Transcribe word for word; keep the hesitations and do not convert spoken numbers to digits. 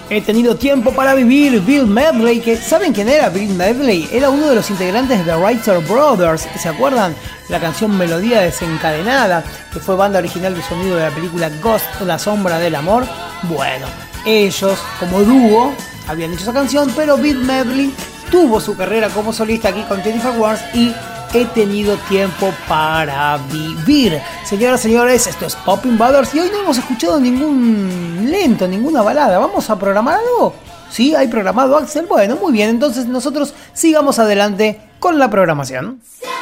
He tenido tiempo para vivir. Bill Medley, que ¿saben quién era Bill Medley? Era uno de los integrantes de The Writer Brothers. ¿Se acuerdan? La canción Melodía Desencadenada, que fue banda original de sonido de la película Ghost, La Sombra del Amor. Bueno, ellos como dúo habían hecho esa canción, pero Bill Medley tuvo su carrera como solista aquí con Jennifer Warnes y He tenido tiempo para vivir. Señoras y señores, esto es Poppin' Brothers y hoy no hemos escuchado ningún lento, ninguna balada. ¿Vamos a programar algo? ¿Sí? ¿Hay programado, Axel? Bueno, muy bien, entonces nosotros sigamos adelante con la programación.